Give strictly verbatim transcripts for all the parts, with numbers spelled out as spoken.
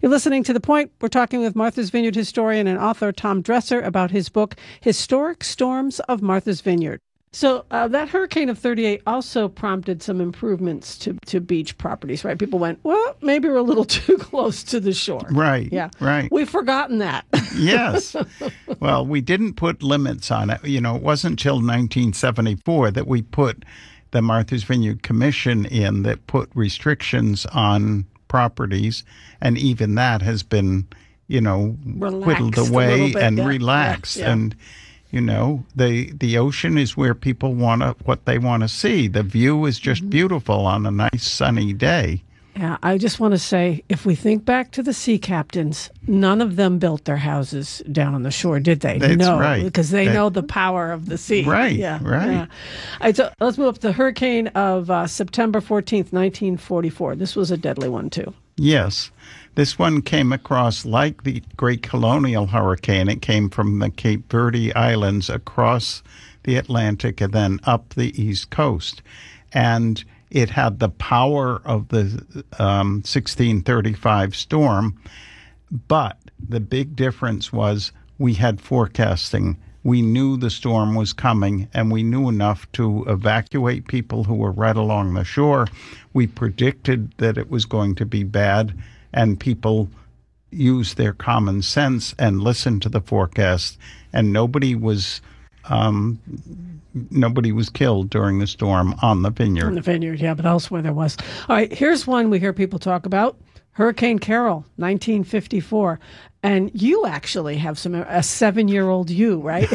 You're listening to The Point. We're talking with Martha's Vineyard historian and author Tom Dresser about his book, Historic Storms of Martha's Vineyard. So uh, that hurricane of thirty-eight also prompted some improvements to, to beach properties, right? People went, well, maybe we're a little too close to the shore. Right. Yeah. Right. We've forgotten that. Yes. Well, we didn't put limits on it. You know, it wasn't until nineteen seventy-four that we put the Martha's Vineyard Commission in that put restrictions on properties. And even that has been, you know, Relaxed whittled a away little bit, and yeah, relaxed. yeah, yeah. And you know, the the ocean is where people want to, what they want to see. The view is just mm-hmm. beautiful on a nice sunny day. Yeah, I just want to say, if we think back to the sea captains, none of them built their houses down on the shore, did they? That's no, right. Because they that, know the power of the sea. Right, yeah, right. Yeah. All right, so let's move up to the hurricane of uh, September fourteenth, nineteen forty-four. This was a deadly one, too. Yes. This one came across like the Great Colonial Hurricane. It came from the Cape Verde Islands across the Atlantic and then up the East Coast. And it had the power of the um, sixteen thirty-five storm. But the big difference was we had forecasting. We knew the storm was coming, and we knew enough to evacuate people who were right along the shore. We predicted that it was going to be bad, and people used their common sense and listened to the forecast, and nobody was um, nobody was killed during the storm on the vineyard. On the vineyard, yeah, but elsewhere there was. All right, here's one we hear people talk about. Hurricane Carol, nineteen fifty-four. And you actually have some a seven-year-old you, right?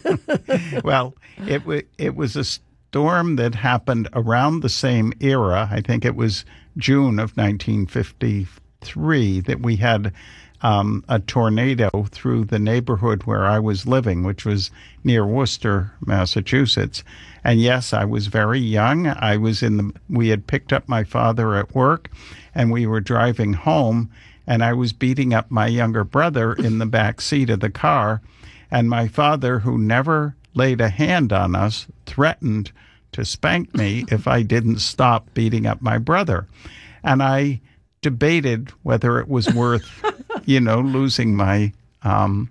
Well, it, w- it was a storm that happened around the same era. I think it was June of nineteen fifty-three that we had um, a tornado through the neighborhood where I was living, which was near Worcester, Massachusetts. And yes, I was very young. I was in the, we had picked up my father at work, and we were driving home, and I was beating up my younger brother in the back seat of the car. And my father, who never laid a hand on us, threatened to spank me if I didn't stop beating up my brother. And I debated whether it was worth, you know, losing my um,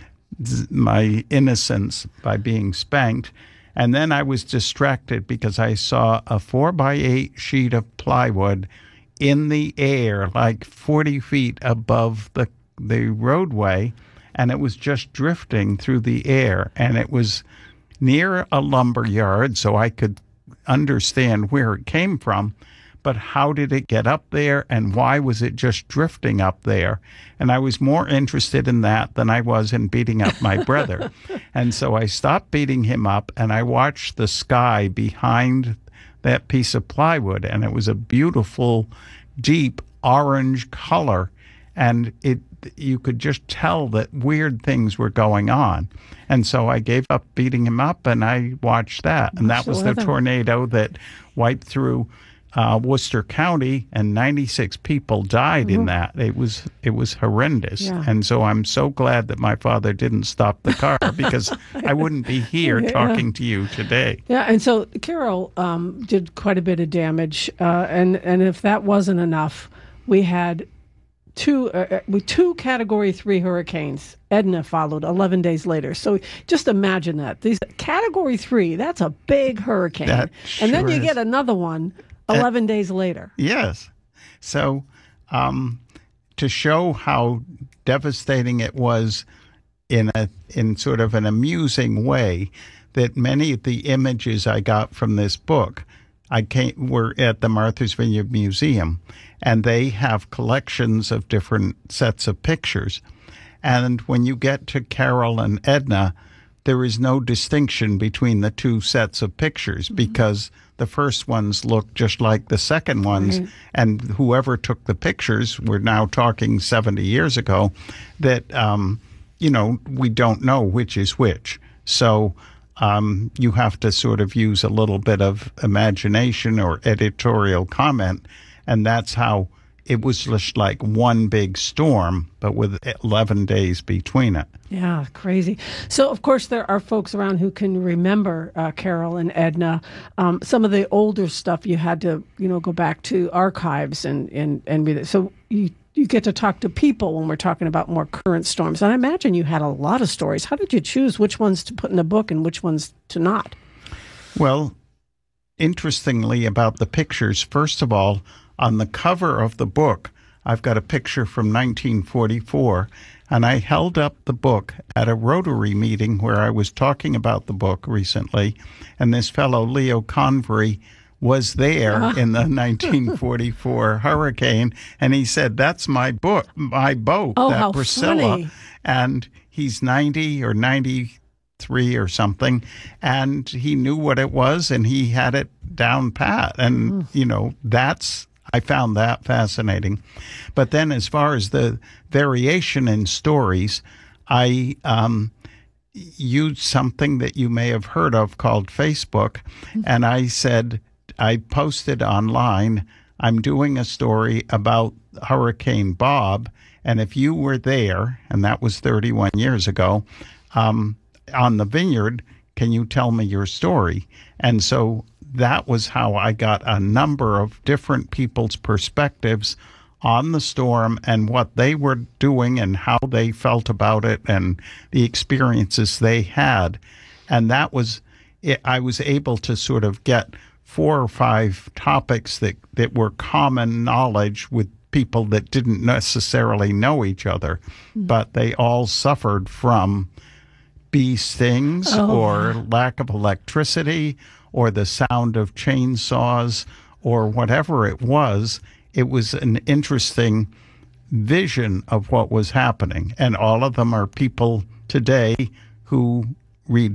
my innocence by being spanked. And then I was distracted because I saw a four by eight sheet of plywood in the air, like forty feet above the the roadway, and it was just drifting through the air. And it was near a lumber yard, so I could understand where it came from. But how did it get up there, and why was it just drifting up there? And I was more interested in that than I was in beating up my brother. And so I stopped beating him up, and I watched the sky behind that piece of plywood, and it was a beautiful, deep orange color, and it you could just tell that weird things were going on. And so I gave up beating him up, and I watched that. And that was the tornado that wiped through uh, Worcester County, and ninety-six people died mm-hmm. in that. It was it was horrendous. Yeah. And so I'm so glad that my father didn't stop the car, because I wouldn't be here yeah. talking to you today. Yeah, and so Carol um, did quite a bit of damage, uh, and and if that wasn't enough, we had two uh, with two Category three hurricanes. Edna followed eleven days later. So just imagine that. These Category three, that's a big hurricane. That and then sure you is. get another one eleven uh, days later. Yes. So um, to show how devastating it was in a in sort of an amusing way, that many of the images I got from this book, I came were at the Martha's Vineyard Museum, and they have collections of different sets of pictures. And when you get to Carol and Edna, there is no distinction between the two sets of pictures, mm-hmm. because the first ones look just like the second ones. Right. And whoever took the pictures, we're now talking seventy years ago, that, um, you know, we don't know which is which. So um, you have to sort of use a little bit of imagination or editorial comment. And that's how it was just like one big storm, but with eleven days between it. Yeah, crazy. So, of course, there are folks around who can remember uh, Carol and Edna. Um, some of the older stuff you had to, you know, go back to archives and and and read it. So you you get to talk to people when we're talking about more current storms. And I imagine you had a lot of stories. How did you choose which ones to put in the book and which ones to not? Well, interestingly about the pictures, first of all, on the cover of the book, I've got a picture from nineteen forty-four, and I held up the book at a Rotary meeting where I was talking about the book recently, and this fellow, Leo Convery, was there uh. in the nineteen forty-four hurricane, and he said, "That's my book, my boat, oh, that how Priscilla." Funny. And he's ninety or ninety-three or something, and he knew what it was, and he had it down pat. And, mm. you know, that's, I found that fascinating. But then as far as the variation in stories, I um, used something that you may have heard of called Facebook, mm. and I said, I posted online, I'm doing a story about Hurricane Bob, and if you were there, and that was thirty-one years ago, um, on the Vineyard, can you tell me your story? And so that was how I got a number of different people's perspectives on the storm and what they were doing and how they felt about it and the experiences they had. And that was, it, I was able to sort of get four or five topics that, that were common knowledge with people that didn't necessarily know each other, mm. but they all suffered from bee stings oh. or lack of electricity or the sound of chainsaws or whatever it was. It was an interesting vision of what was happening. And all of them are people today who read,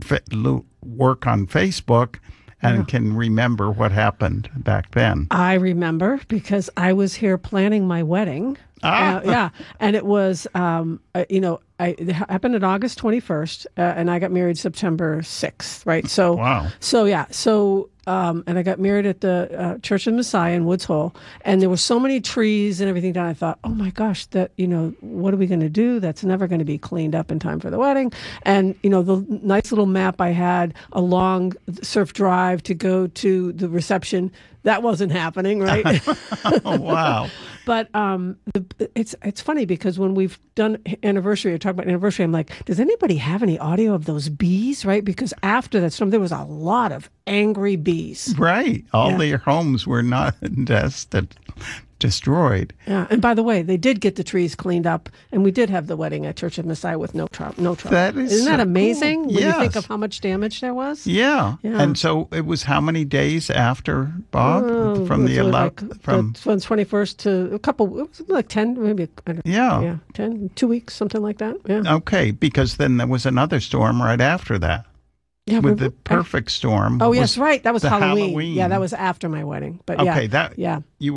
work on Facebook and yeah. can remember what happened back then. I remember because I was here planning my wedding. Ah. Uh, yeah. And it was, um, uh, you know, I, it happened on August twenty-first, uh, and I got married September sixth, right? So, wow. So, yeah. So, um, and I got married at the uh, Church of the Messiah in Woods Hole, and there were so many trees and everything down. I thought, oh my gosh, that, you know, what are we going to do? That's never going to be cleaned up in time for the wedding. And, you know, the nice little map I had along Surf Drive to go to the reception, that wasn't happening, right? Oh, wow. But um, the, it's it's funny because when we've done anniversary or talk about anniversary, I'm like, does anybody have any audio of those bees, right? Because after that storm, there was a lot of angry bees. Right. All yeah. their homes were not just destroyed. Yeah. And by the way, they did get the trees cleaned up, and we did have the wedding at Church of Messiah with no, tr- no trouble. That is Isn't so that amazing cool. when Yes. you think of how much damage there was? Yeah. Yeah. And so it was how many days after, Bob? Oh, from the eleventh? eleventh? From the twenty-first to a couple, it was like ten, maybe. I don't know. Yeah. Yeah. ten, two weeks, something like that. Yeah. Okay. Because then there was another storm right after that. Yeah, with the perfect storm. Oh, yes, right. That was the Halloween. Halloween. Yeah, that was after my wedding. But okay, yeah, that yeah. you